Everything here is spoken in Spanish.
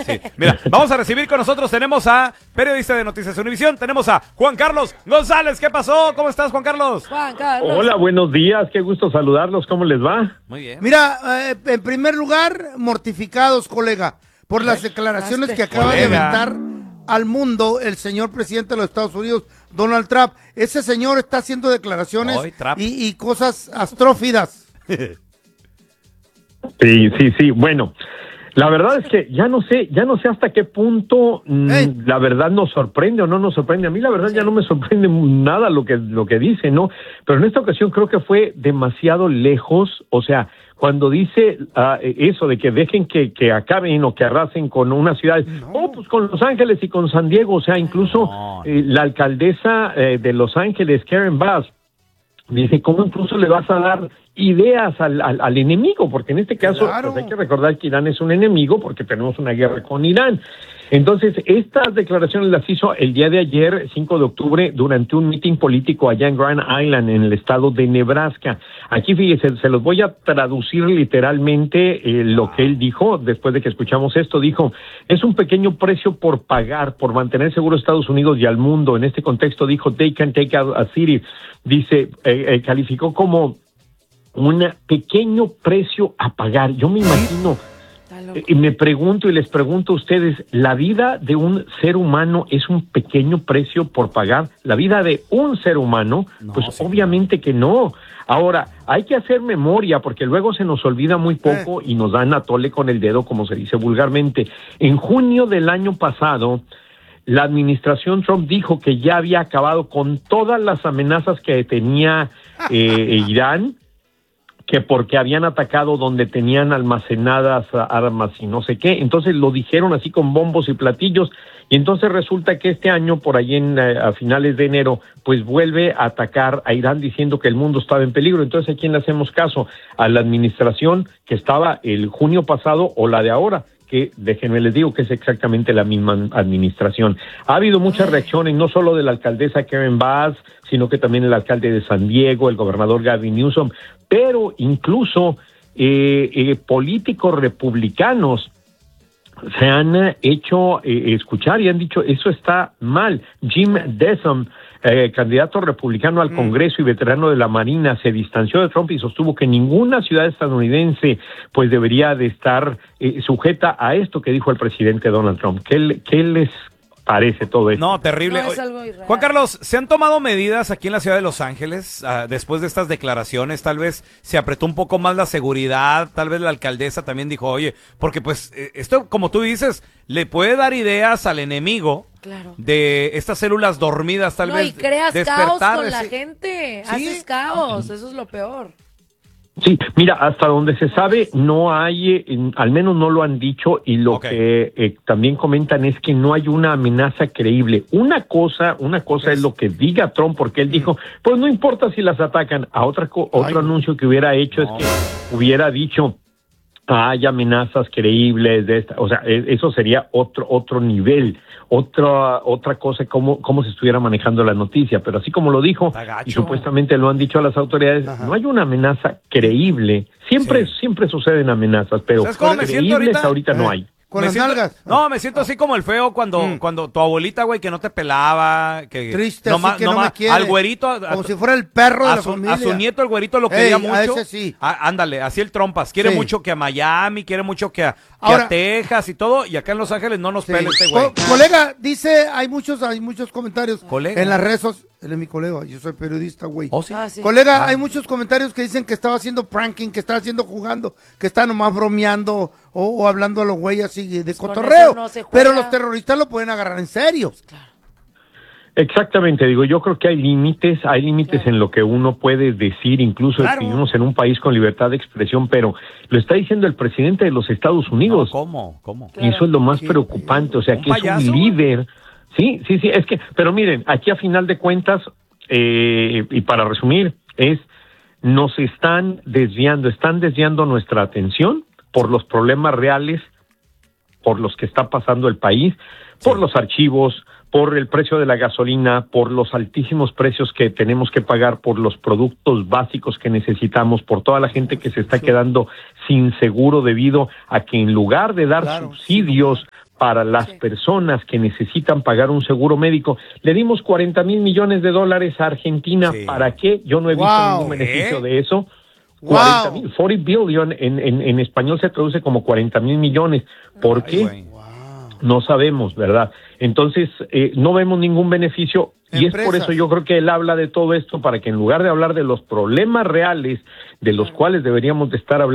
Sí. Mira, vamos a recibir con nosotros, tenemos a periodista de Noticias Univisión, tenemos a Juan Carlos González. ¿Qué pasó? ¿Cómo estás, Juan Carlos? Juan Carlos. Hola, buenos días, qué gusto saludarlos, ¿cómo les va? Muy bien. Mira, en primer lugar, mortificados, colega, por las declaraciones que acaba de aventar al mundo el señor presidente de los Estados Unidos, Donald Trump. Ese señor está haciendo declaraciones y cosas astrófidas. Sí, bueno, la verdad es que ya no sé hasta qué punto la verdad nos sorprende o no nos sorprende. A mí la verdad ya no me sorprende nada lo que dice, ¿no? Pero en esta ocasión creo que fue demasiado lejos, o sea, cuando dice eso de que dejen que acaben o que arrasen con una ciudad, pues con Los Ángeles y con San Diego, o sea, incluso la alcaldesa de Los Ángeles, Karen Bass, dice, ¿cómo incluso le vas a dar ideas al enemigo? Porque en este caso pues hay que recordar que Irán es un enemigo porque tenemos una guerra con Irán. Entonces, estas declaraciones las hizo el día de ayer, 5 de octubre, durante un meeting político allá en Grand Island, en el estado de Nebraska. Aquí, fíjese, se los voy a traducir literalmente lo que él dijo, después de que escuchamos esto. Dijo, es un pequeño precio por pagar, por mantener seguro a Estados Unidos y al mundo. En este contexto dijo, they can take out a city. Dice, calificó como un pequeño precio a pagar. Yo me imagino... me pregunto y les pregunto a ustedes, ¿la vida de un ser humano es un pequeño precio por pagar? ¿La vida de un ser humano? Pues obviamente que no. Ahora, hay que hacer memoria porque luego se nos olvida muy poco y nos dan a tole con el dedo, como se dice vulgarmente. En junio del año pasado, la administración Trump dijo que ya había acabado con todas las amenazas que tenía Irán, que porque habían atacado donde tenían almacenadas armas y no sé qué. Entonces lo dijeron así con bombos y platillos, y entonces resulta que este año, por ahí a finales de enero, pues vuelve a atacar a Irán diciendo que el mundo estaba en peligro. Entonces, ¿a quién le hacemos caso? ¿A la administración que estaba el junio pasado o la de ahora? Que déjenme les digo que es exactamente la misma administración. Ha habido muchas reacciones, no solo de la alcaldesa Karen Bass, sino que también el alcalde de San Diego, el gobernador Gavin Newsom, pero incluso políticos republicanos se han hecho escuchar y han dicho, eso está mal. Jim Desham, candidato republicano al Congreso y veterano de la Marina, se distanció de Trump y sostuvo que ninguna ciudad estadounidense pues debería de estar sujeta a esto que dijo el presidente Donald Trump. ¿Qué les parece todo esto? No, terrible. No, es algo irreal. Juan Carlos, ¿se han tomado medidas aquí en la ciudad de Los Ángeles después de estas declaraciones? Tal vez se apretó un poco más la seguridad, tal vez la alcaldesa también dijo, oye, porque pues esto, como tú dices, le puede dar ideas al enemigo de estas células dormidas, tal vez. Y creas despertar, caos con la gente, haces caos, eso es lo peor. Sí, mira, hasta donde se sabe no hay, al menos no lo han dicho, y lo que también comentan es que no hay una amenaza creíble. Una cosa es lo que diga Trump, porque él dijo, pues no importa si las atacan. Otro anuncio que hubiera hecho es que hubiera dicho, hay amenazas creíbles de esta, o sea, eso sería otro nivel, otra cosa, como si estuviera manejando la noticia, pero así como lo dijo, y supuestamente lo han dicho a las autoridades, no hay una amenaza creíble, siempre suceden amenazas, pero creíbles ahorita no hay. Con las nalgas. No, me siento así como el feo cuando tu abuelita, güey, que no te pelaba, que triste, así que no me quiere. Al güerito, como si fuera el perro de la familia. A su nieto el güerito lo quería mucho. A ese sí. Ándale, así el Trompas. Quiere mucho que a Miami, quiere mucho que a Texas y todo, y acá en Los Ángeles no nos pela este güey. Colega, dice, hay muchos comentarios ¿Colega? en las redes sociales. Él es mi colega, yo soy periodista, güey. ¿Oh, sí? Sí. Colega, hay muchos comentarios que dicen que estaba haciendo pranking, que estaba haciendo jugando, que está nomás bromeando o hablando a los güeyes así de cotorreo. No se juega. Pero los terroristas lo pueden agarrar en serio. Claro. Exactamente, digo, yo creo que hay límites en lo que uno puede decir, incluso vivimos en un país con libertad de expresión, pero lo está diciendo el presidente de los Estados Unidos. No, ¿cómo? Y eso es lo más preocupante, o sea, que es un líder. Sí, es que, pero miren, aquí a final de cuentas, y para resumir, están desviando nuestra atención por los problemas reales, por los que está pasando el país, por los archivos, por el precio de la gasolina, por los altísimos precios que tenemos que pagar por los productos básicos que necesitamos, por toda la gente que se está quedando sin seguro debido a que en lugar de dar subsidios para las personas que necesitan pagar un seguro médico. Le dimos $40 mil millones a Argentina. Sí. ¿Para qué? Yo no he visto ningún beneficio de eso. 40 billion en español se traduce como 40 mil millones. ¿Por qué? No sabemos, ¿verdad? Entonces, no vemos ningún beneficio y es por eso yo creo que él habla de todo esto, para que en lugar de hablar de los problemas reales de los cuales deberíamos de estar hablando,